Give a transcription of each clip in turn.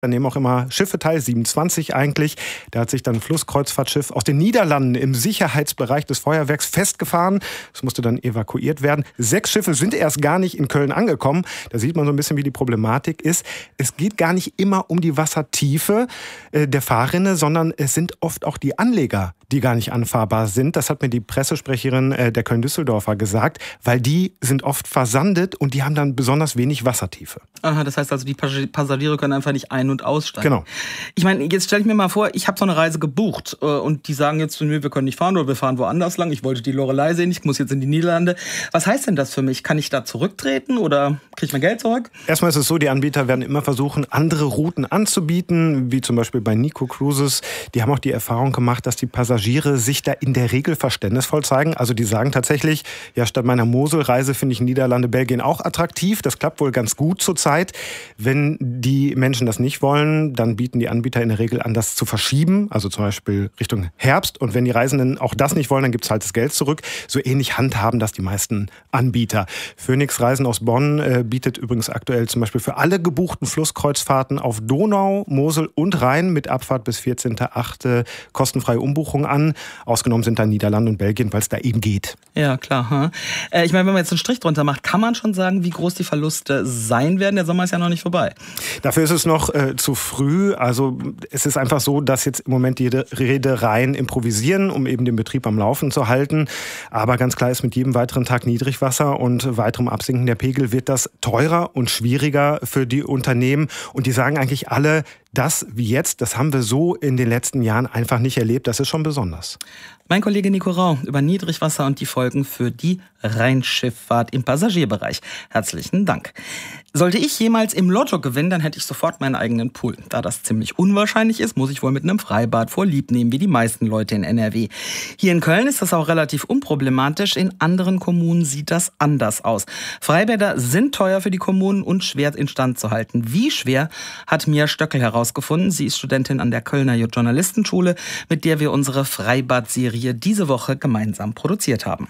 Da nehmen auch immer Schiffe teil, 27 eigentlich. Da hat sich dann ein Flusskreuzfahrtschiff aus den Niederlanden im Sicherheitsbereich des Feuerwerks festgefahren. Es musste dann evakuiert werden. 6 Schiffe sind erst gar nicht in Köln angekommen. Da sieht man so ein bisschen, wie die Problematik ist. Es geht gar nicht immer um die Wassertiefe der Fahrrinne, sondern es sind oft auch die Anleger, die gar nicht anfahrbar sind. Das hat mir die Pressesprecherin der Köln-Düsseldorfer gesagt, weil die sind oft versandet und die haben dann besonders wenig Wassertiefe. Aha, das heißt also, die Passagiere können einfach nicht ein- und aussteigen. Genau. Ich meine, jetzt stelle ich mir mal vor, ich habe so eine Reise gebucht und die sagen jetzt zu mir, wir können nicht fahren oder wir fahren woanders lang. Ich wollte die Loreley sehen, ich muss jetzt in die Niederlande. Was heißt denn das für mich? Kann ich da zurücktreten oder kriege ich mein Geld zurück? Erstmal ist es so, die Anbieter werden immer versuchen, andere Routen anzubieten, wie zum Beispiel bei Nico Cruises. Die haben auch die Erfahrung gemacht, dass die Passagiere sich da in der Regel verständnisvoll zeigen. Also die sagen tatsächlich, ja, statt meiner Moselreise finde ich Niederlande, Belgien auch attraktiv. Das klappt wohl ganz gut zurzeit. Wenn die Menschen das nicht wollen, dann bieten die Anbieter in der Regel an, das zu verschieben. Also zum Beispiel Richtung Herbst. Und wenn die Reisenden auch das nicht wollen, dann gibt es halt das Geld zurück. So ähnlich handhaben das die meisten Anbieter. Phoenix Reisen aus Bonn bietet übrigens aktuell zum Beispiel für alle gebuchten Flusskreuzfahrten auf Donau, Mosel und Rhein mit Abfahrt bis 14.08. kostenfreie Umbuchung an. Ausgenommen sind dann Niederlande und Belgien, weil es da eben geht. Ja, klar. Ich meine, wenn man jetzt einen Strich drunter macht, kann man schon sagen, wie groß die Verluste sein werden? Der Sommer ist ja noch nicht vorbei. Dafür ist es noch zu früh. Also es ist einfach so, dass jetzt im Moment die Reedereien improvisieren, um eben den Betrieb am Laufen zu halten. Aber ganz klar ist, mit jedem weiteren Tag Niedrigwasser und weiterem Absinken der Pegel wird das teurer und schwieriger für die Unternehmen. Und die sagen eigentlich alle, das wie jetzt, das haben wir so in den letzten Jahren einfach nicht erlebt. Das ist schon besonders. Mein Kollege Nico Rau über Niedrigwasser und die Folgen für die Rheinschifffahrt im Passagierbereich. Herzlichen Dank. Sollte ich jemals im Lotto gewinnen, dann hätte ich sofort meinen eigenen Pool. Da das ziemlich unwahrscheinlich ist, muss ich wohl mit einem Freibad vorlieb nehmen, wie die meisten Leute in NRW. Hier in Köln ist das auch relativ unproblematisch. In anderen Kommunen sieht das anders aus. Freibäder sind teuer für die Kommunen und schwer instand zu halten. Wie schwer, hat Mia Stöckel herausgefunden. Sie ist Studentin an der Kölner Journalistenschule, mit der wir unsere Freibad-Serie diese Woche gemeinsam produziert haben.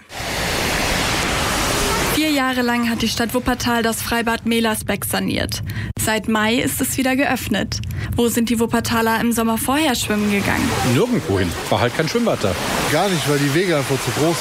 4 Jahre lang hat die Stadt Wuppertal das Freibad Melersbeck saniert. Seit Mai ist es wieder geöffnet. Wo sind die Wuppertaler im Sommer vorher schwimmen gegangen? Nirgendwo hin. War halt kein Schwimmbad da. Gar nicht, weil die Wege einfach zu groß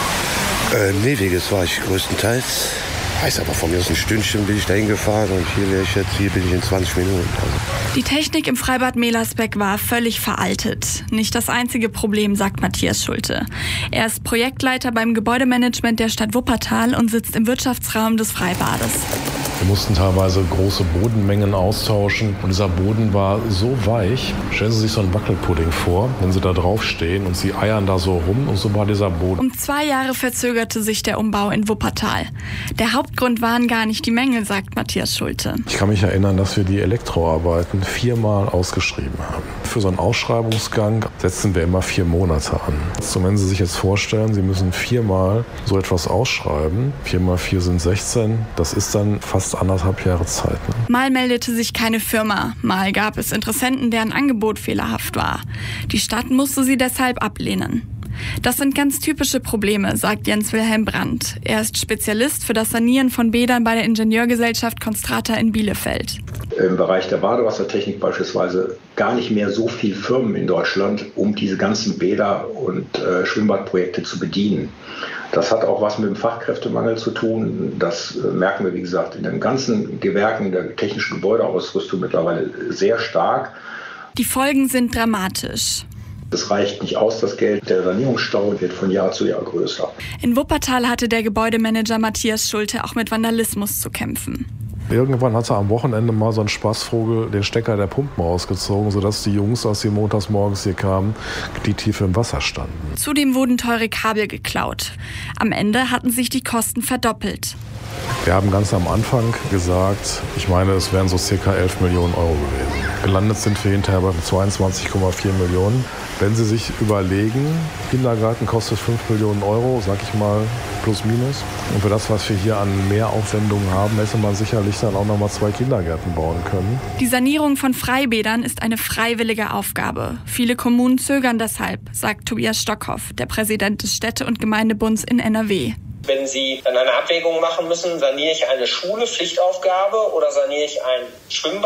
waren. Nee, Weges war ich größtenteils. Heißt aber, von mir aus ein Stündchen bin ich da hingefahren und hier bin ich in 20 Minuten. Die Technik im Freibad Melersbeck war völlig veraltet. Nicht das einzige Problem, sagt Matthias Schulte. Er ist Projektleiter beim Gebäudemanagement der Stadt Wuppertal und sitzt im Wirtschaftsraum des Freibades. Wir mussten teilweise große Bodenmengen austauschen und dieser Boden war so weich. Stellen Sie sich so einen Wackelpudding vor, wenn Sie da drauf stehen und Sie eiern da so rum und so war dieser Boden. Um 2 Jahre verzögerte sich der Umbau in Wuppertal. Der Hauptgrund waren gar nicht die Mängel, sagt Matthias Schulte. Ich kann mich erinnern, dass wir die Elektroarbeiten 4-mal ausgeschrieben haben. Für so einen Ausschreibungsgang setzen wir immer 4 Monate an. So, wenn Sie sich jetzt vorstellen, Sie müssen 4-mal so etwas ausschreiben, 4 mal 4 sind 16, das ist dann fast 1,5 Jahre Zeit. Ne? Mal meldete sich keine Firma, mal gab es Interessenten, deren Angebot fehlerhaft war. Die Stadt musste sie deshalb ablehnen. Das sind ganz typische Probleme, sagt Jens Wilhelm Brandt. Er ist Spezialist für das Sanieren von Bädern bei der Ingenieurgesellschaft Constrata in Bielefeld. Im Bereich der Badewassertechnik beispielsweise gar nicht mehr so viele Firmen in Deutschland, um diese ganzen Bäder und Schwimmbadprojekte zu bedienen. Das hat auch was mit dem Fachkräftemangel zu tun. Das merken wir, wie gesagt, in den ganzen Gewerken der technischen Gebäudeausrüstung mittlerweile sehr stark. Die Folgen sind dramatisch. Es reicht nicht aus, das Geld. Der Sanierungsstau wird von Jahr zu Jahr größer. In Wuppertal hatte der Gebäudemanager Matthias Schulte auch mit Vandalismus zu kämpfen. Irgendwann hatte am Wochenende mal so ein Spaßvogel den Stecker der Pumpen ausgezogen, sodass die Jungs, als sie montags morgens hier kamen, knietief im Wasser standen. Zudem wurden teure Kabel geklaut. Am Ende hatten sich die Kosten verdoppelt. Wir haben ganz am Anfang gesagt, ich meine, es wären so ca. 11 Millionen Euro gewesen. Gelandet sind wir hinterher bei 22,4 Millionen. Wenn Sie sich überlegen, Kindergarten kostet 5 Millionen Euro, sag ich mal, plus minus. Und für das, was wir hier an Mehraufwendungen haben, hätte man sicherlich dann auch noch mal 2 Kindergärten bauen können. Die Sanierung von Freibädern ist eine freiwillige Aufgabe. Viele Kommunen zögern deshalb, sagt Tobias Stockhoff, der Präsident des Städte- und Gemeindebunds in NRW. Wenn Sie dann eine Abwägung machen müssen, saniere ich eine Schule, Pflichtaufgabe, oder saniere ich ein Schwimmbad,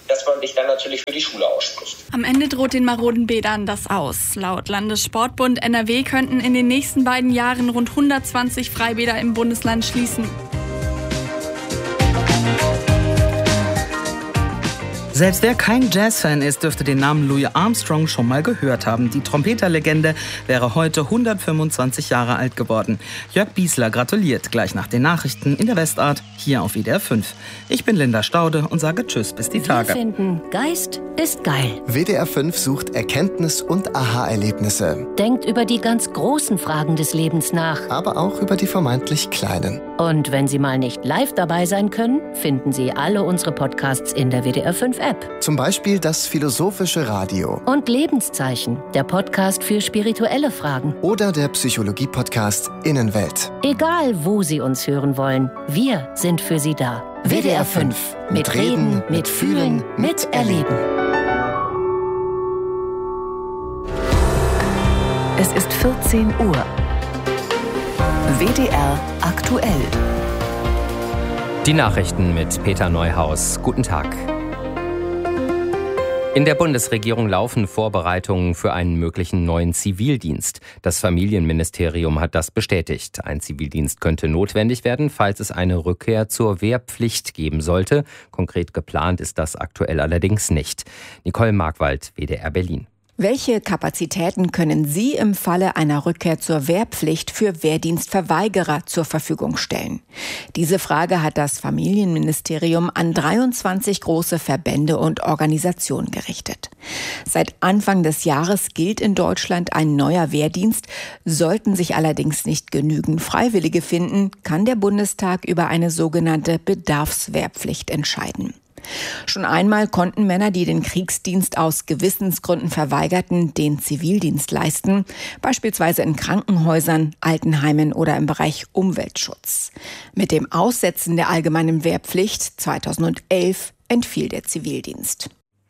dass man sich dann natürlich für die Schule ausspricht. Am Ende droht den maroden Bädern das aus. Laut Landessportbund NRW könnten in den nächsten beiden Jahren rund 120 Freibäder im Bundesland schließen. Selbst wer kein Jazzfan ist, dürfte den Namen Louis Armstrong schon mal gehört haben. Die Trompeterlegende wäre heute 125 Jahre alt geworden. Jörg Biesler gratuliert gleich nach den Nachrichten in der Westart hier auf WDR 5. Ich bin Linda Staude und sage Tschüss bis die Tage. Wir finden, Geist ist geil. WDR 5 sucht Erkenntnis- und Aha-Erlebnisse. Denkt über die ganz großen Fragen des Lebens nach. Aber auch über die vermeintlich kleinen. Und wenn Sie mal nicht live dabei sein können, finden Sie alle unsere Podcasts in der WDR 5 App. Zum Beispiel das Philosophische Radio. Und Lebenszeichen, der Podcast für spirituelle Fragen. Oder der Psychologie-Podcast Innenwelt. Egal, wo Sie uns hören wollen, wir sind für Sie da. WDR 5. Mit Reden, mit Fühlen, mit Erleben. Es ist 14 Uhr. WDR aktuell. Die Nachrichten mit Peter Neuhaus. Guten Tag. In der Bundesregierung laufen Vorbereitungen für einen möglichen neuen Zivildienst. Das Familienministerium hat das bestätigt. Ein Zivildienst könnte notwendig werden, falls es eine Rückkehr zur Wehrpflicht geben sollte. Konkret geplant ist das aktuell allerdings nicht. Nicole Markwald, WDR Berlin. Welche Kapazitäten können Sie im Falle einer Rückkehr zur Wehrpflicht für Wehrdienstverweigerer zur Verfügung stellen? Diese Frage hat das Familienministerium an 23 große Verbände und Organisationen gerichtet. Seit Anfang des Jahres gilt in Deutschland ein neuer Wehrdienst. Sollten sich allerdings nicht genügend Freiwillige finden, kann der Bundestag über eine sogenannte Bedarfswehrpflicht entscheiden. Schon einmal konnten Männer, die den Kriegsdienst aus Gewissensgründen verweigerten, den Zivildienst leisten, beispielsweise in Krankenhäusern, Altenheimen oder im Bereich Umweltschutz. Mit dem Aussetzen der allgemeinen Wehrpflicht 2011 entfiel der Zivildienst.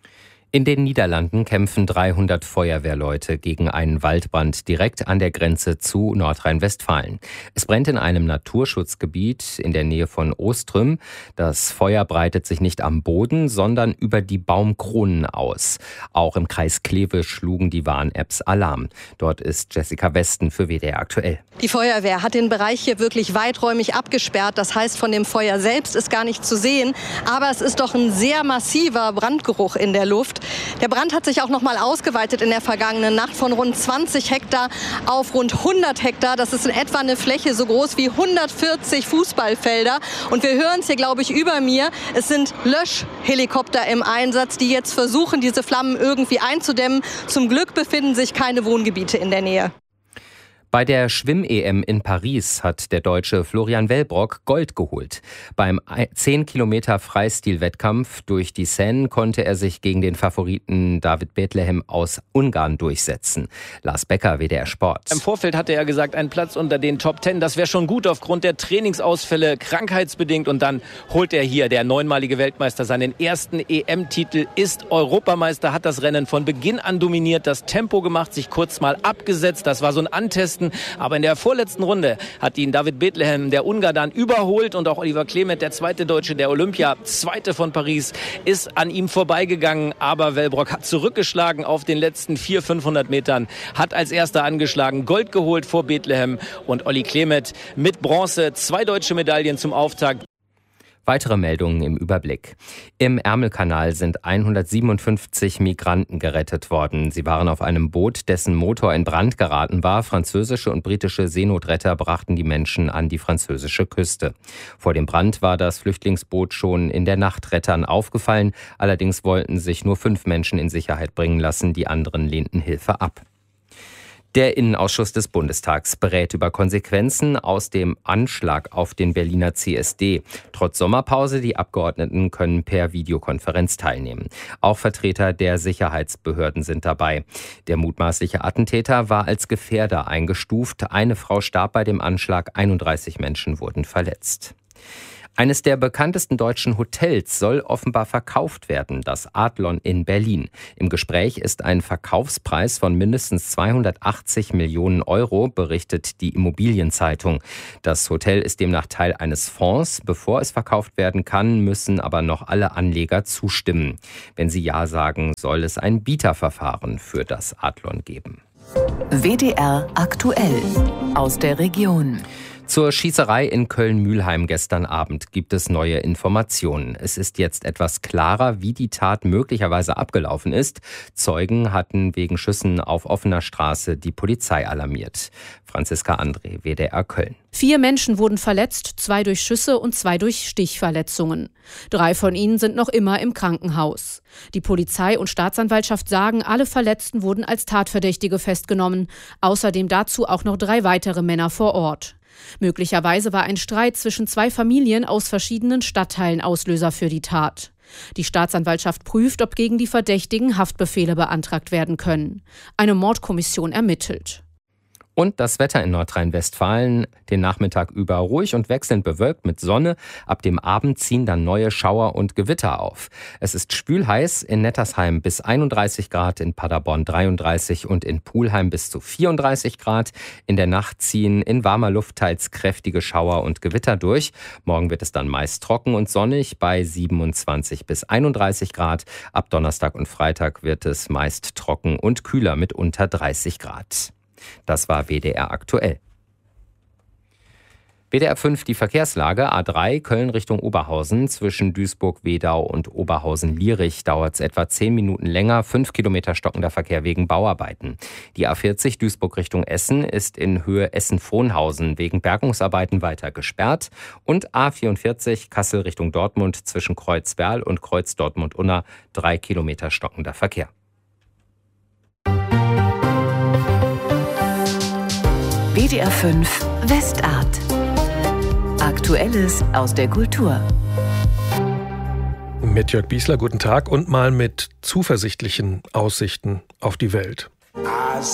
In den Niederlanden kämpfen 300 Feuerwehrleute gegen einen Waldbrand direkt an der Grenze zu Nordrhein-Westfalen. Es brennt in einem Naturschutzgebiet in der Nähe von Ostrüm. Das Feuer breitet sich nicht am Boden, sondern über die Baumkronen aus. Auch im Kreis Kleve schlugen die Warn-Apps Alarm. Dort ist Jessica Westen für WDR aktuell. Die Feuerwehr hat den Bereich hier wirklich weiträumig abgesperrt. Das heißt, von dem Feuer selbst ist gar nicht zu sehen. Aber es ist doch ein sehr massiver Brandgeruch in der Luft. Der Brand hat sich auch noch mal ausgeweitet in der vergangenen Nacht von rund 20 Hektar auf rund 100 Hektar. Das ist in etwa eine Fläche so groß wie 140 Fußballfelder. Und wir hören es hier, glaube ich, über mir. Es sind Löschhelikopter im Einsatz, die jetzt versuchen, diese Flammen irgendwie einzudämmen. Zum Glück befinden sich keine Wohngebiete in der Nähe. Bei der Schwimm-EM in Paris hat der Deutsche Florian Wellbrock Gold geholt. Beim 10 Kilometer Freistil-Wettkampf durch die Seine konnte er sich gegen den Favoriten David Bethlehem aus Ungarn durchsetzen. Lars Becker, WDR Sport. Im Vorfeld hatte er gesagt, ein Platz unter den Top 10, das wäre schon gut aufgrund der Trainingsausfälle, krankheitsbedingt. Und dann holt er hier, der neunmalige Weltmeister, seinen ersten EM-Titel, ist Europameister, hat das Rennen von Beginn an dominiert, das Tempo gemacht, sich kurz mal abgesetzt. Das war so ein Antesten. Aber in der vorletzten Runde hat ihn David Bethlehem, der Ungar, dann überholt. Und auch Oliver Clement, der zweite Deutsche der Olympia, zweite von Paris, ist an ihm vorbeigegangen. Aber Wellbrock hat zurückgeschlagen auf den letzten 400-500 Metern, hat als erster angeschlagen, Gold geholt vor Bethlehem. Und Olli Clement mit Bronze, 2 deutsche Medaillen zum Auftakt. Weitere Meldungen im Überblick. Im Ärmelkanal sind 157 Migranten gerettet worden. Sie waren auf einem Boot, dessen Motor in Brand geraten war. Französische und britische Seenotretter brachten die Menschen an die französische Küste. Vor dem Brand war das Flüchtlingsboot schon in der Nacht Rettern aufgefallen. Allerdings wollten sich nur 5 Menschen in Sicherheit bringen lassen. Die anderen lehnten Hilfe ab. Der Innenausschuss des Bundestags berät über Konsequenzen aus dem Anschlag auf den Berliner CSD. Trotz Sommerpause, die Abgeordneten können per Videokonferenz teilnehmen. Auch Vertreter der Sicherheitsbehörden sind dabei. Der mutmaßliche Attentäter war als Gefährder eingestuft. Eine Frau starb bei dem Anschlag, 31 Menschen wurden verletzt. Eines der bekanntesten deutschen Hotels soll offenbar verkauft werden, das Adlon in Berlin. Im Gespräch ist ein Verkaufspreis von mindestens 280 Millionen Euro, berichtet die Immobilienzeitung. Das Hotel ist demnach Teil eines Fonds. Bevor es verkauft werden kann, müssen aber noch alle Anleger zustimmen. Wenn sie Ja sagen, soll es ein Bieterverfahren für das Adlon geben. WDR aktuell aus der Region. Zur Schießerei in Köln-Mülheim gestern Abend gibt es neue Informationen. Es ist jetzt etwas klarer, wie die Tat möglicherweise abgelaufen ist. Zeugen hatten wegen Schüssen auf offener Straße die Polizei alarmiert. Franziska André, WDR Köln. 4 Menschen wurden verletzt, 2 durch Schüsse und 2 durch Stichverletzungen. 3 von ihnen sind noch immer im Krankenhaus. Die Polizei und Staatsanwaltschaft sagen, alle Verletzten wurden als Tatverdächtige festgenommen. Außerdem dazu auch noch 3 weitere Männer vor Ort. Möglicherweise war ein Streit zwischen 2 Familien aus verschiedenen Stadtteilen Auslöser für die Tat. Die Staatsanwaltschaft prüft, ob gegen die Verdächtigen Haftbefehle beantragt werden können. Eine Mordkommission ermittelt. Und das Wetter in Nordrhein-Westfalen, den Nachmittag über ruhig und wechselnd bewölkt mit Sonne. Ab dem Abend ziehen dann neue Schauer und Gewitter auf. Es ist schwülheiß, in Nettersheim bis 31 Grad, in Paderborn 33 und in Pulheim bis zu 34 Grad. In der Nacht ziehen in warmer Luft teils kräftige Schauer und Gewitter durch. Morgen wird es dann meist trocken und sonnig bei 27 bis 31 Grad. Ab Donnerstag und Freitag wird es meist trocken und kühler mit unter 30 Grad. Das war WDR aktuell. WDR 5 die Verkehrslage. A3 Köln Richtung Oberhausen. Zwischen Duisburg-Wedau und Oberhausen-Lierich dauert es etwa 10 Minuten länger. 5 Kilometer stockender Verkehr wegen Bauarbeiten. Die A40 Duisburg Richtung Essen ist in Höhe Essen-Vohnhausen wegen Bergungsarbeiten weiter gesperrt. Und A44 Kassel Richtung Dortmund zwischen Kreuz-Werl und Kreuz-Dortmund-Unna 3 Kilometer stockender Verkehr. WDR 5 Westart. Aktuelles aus der Kultur. Mit Jörg Biesler, guten Tag und mal mit zuversichtlichen Aussichten auf die Welt.